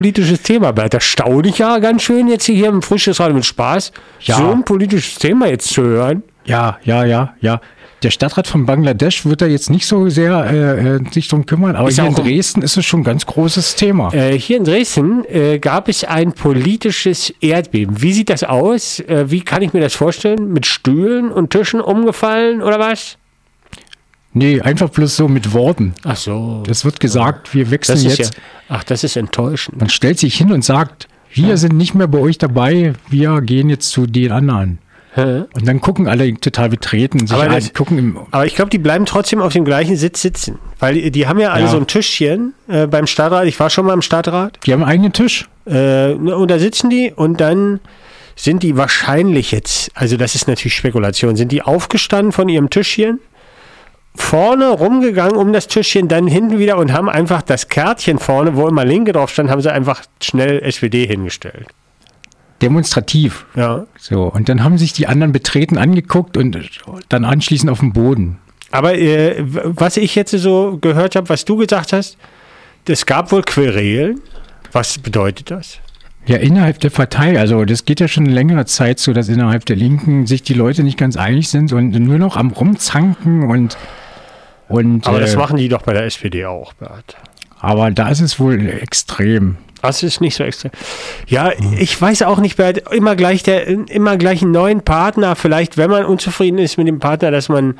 politisches Thema, Bert. Das staune ich ja ganz schön jetzt hier im Frühstücksradio mit Spaß, so ein politisches Thema jetzt zu hören. Ja. Der Stadtrat von Bangladesch wird da jetzt nicht so sehr sich drum kümmern, aber hier in Dresden ist es schon ein ganz großes Thema. Hier in Dresden gab es ein politisches Erdbeben. Wie sieht das aus? Wie kann ich mir das vorstellen? Mit Stühlen und Tischen umgefallen oder was? Nee, einfach bloß so mit Worten. Ach so. Das wird gesagt, wir wechseln jetzt. Das ist enttäuschend. Man stellt sich hin und sagt, wir sind nicht mehr bei euch dabei, wir gehen jetzt zu den anderen. Und dann gucken alle total betreten. Aber ich glaube, die bleiben trotzdem auf dem gleichen Sitz sitzen. Weil die haben ja alle so ein Tischchen beim Stadtrat. Ich war schon mal im Stadtrat. Die haben einen eigenen Tisch. Und da sitzen die und dann sind die wahrscheinlich jetzt, also das ist natürlich Spekulation, sind die aufgestanden von ihrem Tischchen, vorne rumgegangen um das Tischchen, dann hinten wieder und haben einfach das Kärtchen vorne, wo immer Linke drauf stand, haben sie einfach schnell SPD hingestellt. Demonstrativ. Ja. So, und dann haben sich die anderen betreten angeguckt und dann anschließend auf dem Boden. Aber was ich jetzt so gehört habe, was du gesagt hast, es gab wohl Querelen. Was bedeutet das? Ja, innerhalb der Partei, also das geht ja schon eine längere Zeit so, dass innerhalb der Linken sich die Leute nicht ganz einig sind und nur noch am Rumzanken und aber das machen die doch bei der SPD auch, Bert. Aber da ist es wohl extrem. Das ist nicht so extrem. Ja, ich weiß auch nicht, Bert, immer gleich einen neuen Partner, vielleicht, wenn man unzufrieden ist mit dem Partner, dass man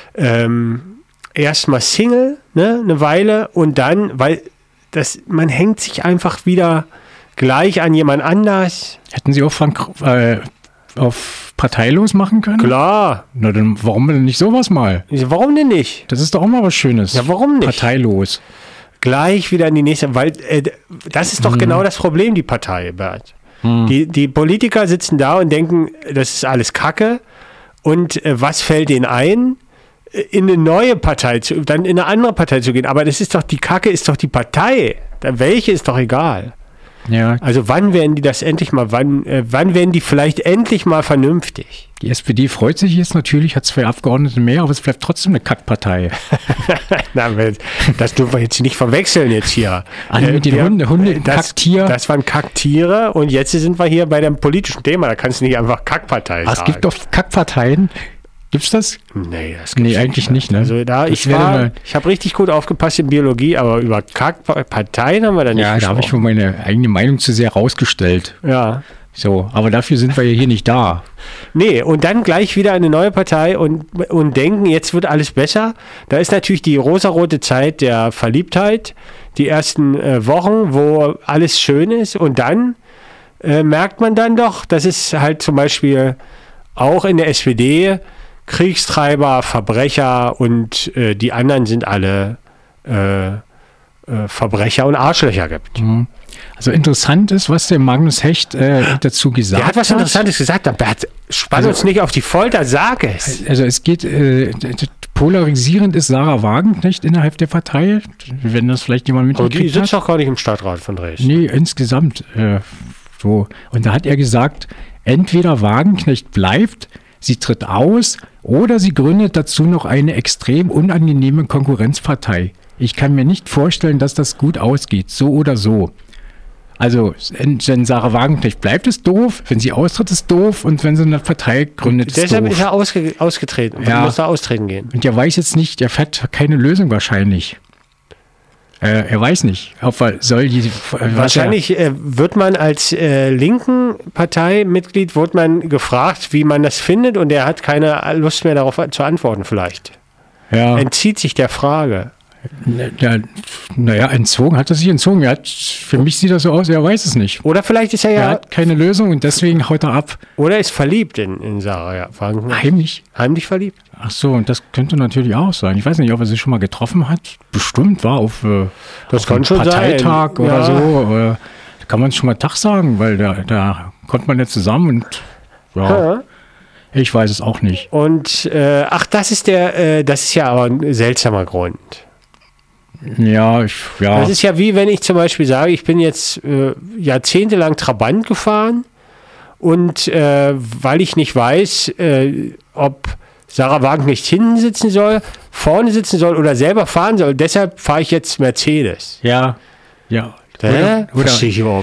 erstmal Single, ne, eine Weile und dann, weil man hängt sich einfach wieder gleich an jemand anders. Hätten Sie auch auf parteilos machen können? Klar. Na dann, warum denn nicht sowas mal? Warum denn nicht? Das ist doch auch mal was Schönes. Ja, warum nicht? Parteilos. Gleich wieder in die nächste, weil das ist doch genau das Problem, die Partei, Bert. Die Politiker sitzen da und denken, das ist alles Kacke und was fällt denen ein? In eine neue Partei, dann in eine andere Partei zu gehen. Aber das ist doch, die Kacke ist doch die Partei. Welche ist doch egal. Ja. Also wann werden die das endlich mal, wann werden die vielleicht endlich mal vernünftig? Die SPD freut sich jetzt natürlich, hat 2 Abgeordnete mehr, aber es bleibt trotzdem eine Kackpartei. Na, das dürfen wir jetzt nicht verwechseln jetzt hier. Mit den Hunde Kacktier. Das waren Kacktiere und jetzt sind wir hier bei dem politischen Thema. Da kannst du nicht einfach Kackpartei sagen. Es gibt doch Kackparteien. Gibt's das? Nee, das gibt's eigentlich nicht. Ne? Also ich habe richtig gut aufgepasst in Biologie, aber über Kackparteien haben wir da nicht gesprochen. Ja, da habe ich schon meine eigene Meinung zu sehr rausgestellt. Ja. So, aber dafür sind wir ja hier nicht da. Nee, und dann gleich wieder eine neue Partei und denken, jetzt wird alles besser. Da ist natürlich die rosarote Zeit der Verliebtheit, die ersten Wochen, wo alles schön ist und dann merkt man dann doch, dass es halt zum Beispiel auch in der SPD Kriegstreiber, Verbrecher und die anderen sind alle Verbrecher und Arschlöcher gibt. Also interessant ist, was der Magnus Hecht dazu gesagt hat. Der hat was Interessantes gesagt, aber spann uns nicht auf die Folter, sag es. Also es geht, polarisierend ist Sarah Wagenknecht innerhalb der Partei, wenn das vielleicht jemand mitgekriegt hat. Aber die sitzt doch gar nicht im Stadtrat von Dresden. Nee, insgesamt so. Und da hat er gesagt, entweder Wagenknecht bleibt, sie tritt aus oder sie gründet dazu noch eine extrem unangenehme Konkurrenzpartei. Ich kann mir nicht vorstellen, dass das gut ausgeht, so oder so. Also, wenn Sarah Wagenknecht bleibt, ist doof, wenn sie austritt, ist doof und wenn sie eine Partei gründet, ist doof. Deshalb ist er ausgetreten und muss da austreten gehen. Und er weiß jetzt nicht, er hat keine Lösung wahrscheinlich. Er weiß nicht, ob er soll die... Wahrscheinlich wird man als linken Parteimitglied wird man gefragt, wie man das findet und er hat keine Lust mehr darauf zu antworten vielleicht. Ja. Entzieht sich der Frage. Naja, hat er sich entzogen. Für mich sieht das so aus, er weiß es nicht. Oder vielleicht ist er hat keine Lösung und deswegen haut er ab. Oder ist verliebt in Sarah, ja. Heimlich? Heimlich verliebt. Ach so, und das könnte natürlich auch sein. Ich weiß nicht, ob er sich schon mal getroffen hat. Bestimmt war auf einem Parteitag oder so. Da kann man schon mal Tag sagen, weil da kommt man ja zusammen und ja. Ich weiß es auch nicht. Und das ist ja aber ein seltsamer Grund. Ja. Das ist ja wie wenn ich zum Beispiel sage, ich bin jetzt jahrzehntelang Trabant gefahren und weil ich nicht weiß, ob Sarah Wagenknecht hinten sitzen soll, vorne sitzen soll oder selber fahren soll, deshalb fahre ich jetzt Mercedes. Ja. Verstehe ich überhaupt